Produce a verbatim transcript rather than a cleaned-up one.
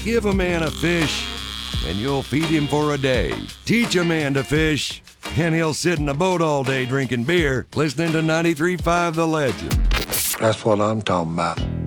Give a man a fish, and you'll feed him for a day. Teach a man to fish, and he'll sit in a boat all day drinking beer, listening to ninety-three point five The Legend. That's what I'm talking about.